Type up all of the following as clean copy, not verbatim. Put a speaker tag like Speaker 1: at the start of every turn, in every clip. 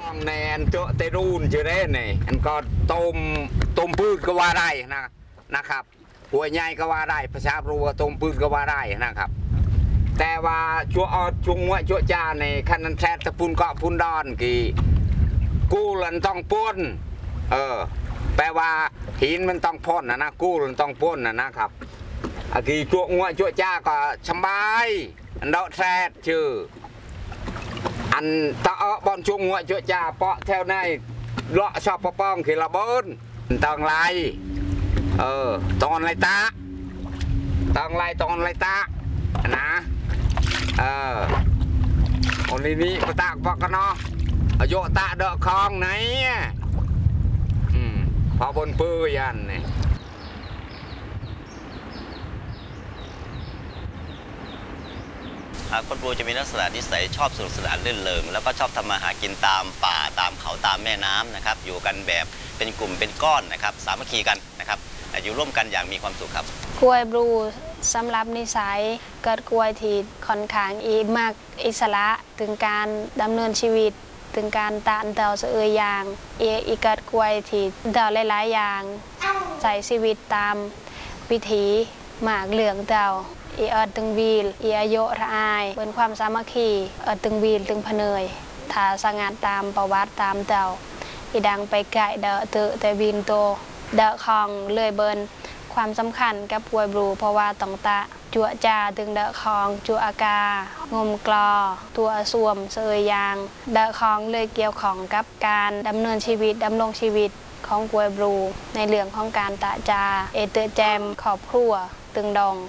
Speaker 1: ในอันโจเตรูนจะได้เนี่ยอันก็ต้มพืชก็ว่าได้นะครับหัวใหญ่ก็ว่าได้ประชารัวต้มพืชก็ว่าได้นะครับแต่ว่าชัวออดช่วงว่าชัวจ่าในคันนันแทตะปูนเกาะปูนดอนกี่กู้หลันต้องป้นแปลว่าหินมันต้องพ่นนะกู้หลันต้องป้นนะครับกี่ชัวงวชัวจ่าก็สบายอันเดาแทดชื่ออันตะบอลช่วงงวชัวจ่าเปาะแถวในเลาะชอบปะป้องคือระเบิดตองไรตอนไรตาตองไรตานะอันนี้ปะตากปะกันเนาะโยตาเดาะคลองไหนพอบนปื้ยันเนี่ย
Speaker 2: คนปูจะมีลักษณะนิสัยชอบสนุกสนานเล่นเริงแล้วก็ชอบทำมาหากินตามป่าตามเขาตามแม่น้ำนะครับอยู่กันแบบเป็นกลุ่มเป็นก้อนนะครับสามัคคีกันนะครับอยู่ร่วมกันอย่างมีความสุขครับ
Speaker 3: กล้วยบลูสำหรับนิสัยเกิดกล้วยที่ค่อนข้างมากอิสระถึงการดำเนินชีวิตถึงการตานเต่าเสืออย่างอีเกิดกล้วยที่เต่าหลายๆอย่างใส่ชีวิตตามวิถีหมากเหลืองเต่าตึงวีลอายุระอายเป็นความสามัคคีตึงวีลตึงพเนยถ้าสงัดตามประวัติตามเต่าดังไปไก่เดาแต่วีนโตเดาคองเลื่อยเบินความสำคัญกับกล้วยบลูเพราะว่าต้องตะจั่วจ่าถึงเดาคองจั่วอากางมกลอตัวสวมเสยยางเดาคองเลยเกี่ยวของกับการดำเนินชีวิตดำรงชีวิตของกล้วยบลูในเรื่องของการตะจาเตอแจมขอบครัวตึงดอง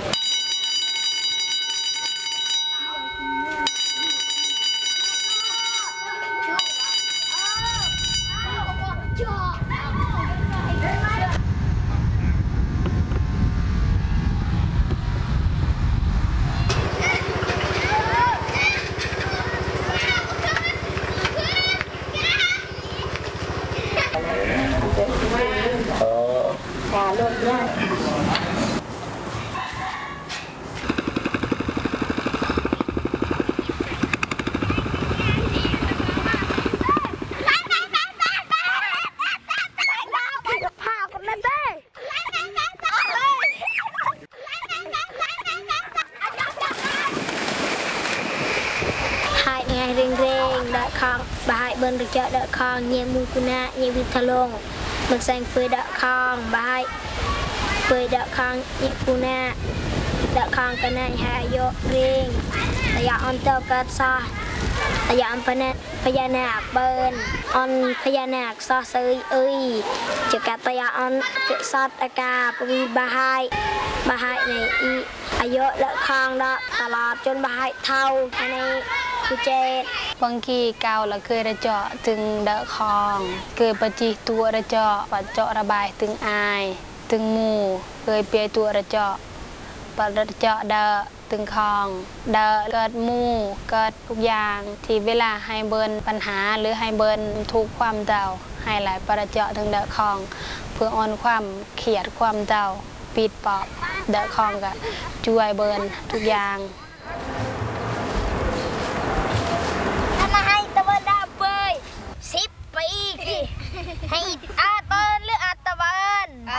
Speaker 3: เร่งดะคองบายเบิร์นระเจาะดะคองเยี่ยมูกุนะเยี่ยวิทลงมันแสงเฟยดะคองบายเฟยดะคองเยี่ยกุนะดะคองกันนะหายโยเร่งระยะอันเตอร์กัดซาระยะอันพญานาคเบิร์นอันพญานาคซอเซยจะกัดระยะอันเกิดซอดอากาปวีบาไฮในอายุดะคองดะตลอดจนบาไฮเท่าในบางทีเกาละเคยระเจาะถึงเดาคองเคยปฏิตัวระเจาะปัดเจาะระบายถึงอายถึงหมู่เคยเปียตัวระเจาะปัดระเจาะเดาถึงคองเดาเกิดหมู่เกิดทุกอย่างที่เวลาให้เบิร์นปัญหาหรือให้เบิร์นทุกความเดาให้หลายประเจาะถึงเดาคองเพื่ออ่อนความเขียดความเดาปิดปอบเดาคองกับช่วยเบิร์นทุกอย่างให้อาตอนหรืออาตะวันให้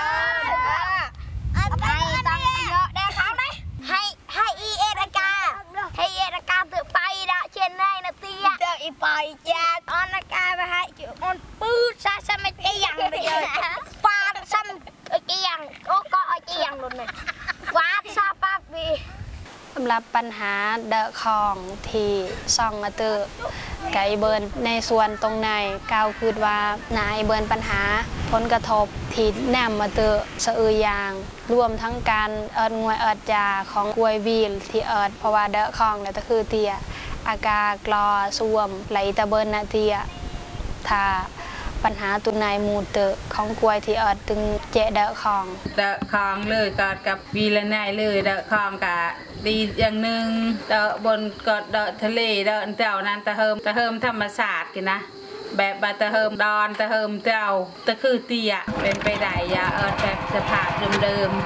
Speaker 3: ต้องเยอะได้เขาไหมให้เอรากาถือไปละเช่นไรนะเตี้ยเจออีปอยยาออนอากาไปให้จุมันปื้ดซะซ้ำไม่เกี่ยงเลยฟาดซ้ำเกี่ยงโอ้ก็เกี่ยงหลุดเลยฟาดซาปักบีสำหรับปัญหาเดอะคองที่ซองเตอร์ไก่เบิร์นในส่วนตรงในก้าวคือว่านายเบิร์นปัญหาผลกระทบที่แนมมาเตอร์สะอือยางรวมทั้งการงวยจาของกล้วยวีลที่เพราะว่าเดอะคองเนี่ยก็คือเตียอากากรอส่วมไหลตะเบิร์นนาเตียถ้าปัญหาตุนายมูเตอร์ของกล้วยที่ตึงเจเดอะคอง
Speaker 4: เลยกับวีละนายเลยเดอะคองกับดีอย่างหนึ่งเดอะบนกอดเดอะทะเลเดอะเจ้านั้นตะเฮิมธรรมศาสตร์กันนะแบบบาตะเฮิมดอนตะเฮิมเจ้าตะคือเตี้ยเป็นไปได้ยาแบบสภาพเดิม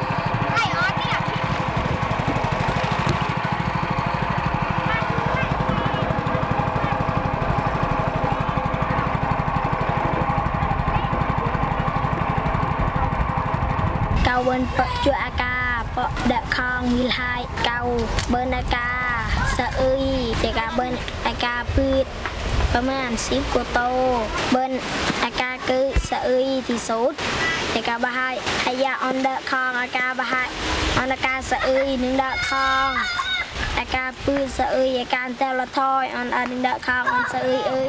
Speaker 3: เบินเปจัวอากาเปดะคองวิลายเกาเบินอากาสะอึยเจกาเบินอากาพืชประมาณ10 กว่าโตเบินอากาคือสะอึยที่สุดเจกาบะไฮอายาออนเดะคองอากาบะไฮออนอากาสะอึย1 ดะคองอากาพืชสะอึยอาการแต่ละทอยออน1 ดะคองออนสะอึยเอ้ย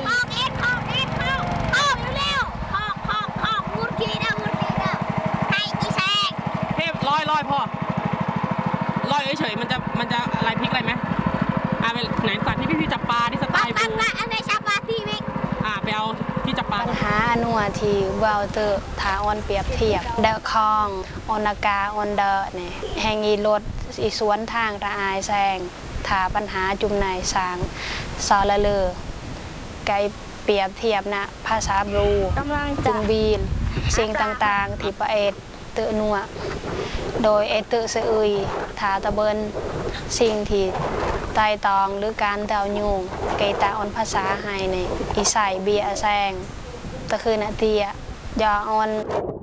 Speaker 5: ลอยพ่อลอยเฉยๆมันจะอะไรพลิกอะไรไหมไปไหนสัตว์ที่พี่จับปลาที่สไตล์ปู
Speaker 3: อันไหนชาปาทีวิก
Speaker 5: ไปเอาที่จับปลา
Speaker 6: ปัญหาหนัวที่เบาเตอทาออนเปรียบเทียบเดอะคองออนากาออนเดอเนี่ยแห่งอีรถอีสวนทางระอายแซงถาปัญหาจุมนายสางซอละเลอไกเปรียบเทียบนะภาษาบรูจุงบีนสิ่งต่างๆที่ประเอตเตอนัวโดยเอเตอเสอุยถาตะเบินสิ่งที่ไตตองหรือการเดายุงไกตาออนภาษาไฮในอีใส่เบียแซงตะคือนาเตียยาออน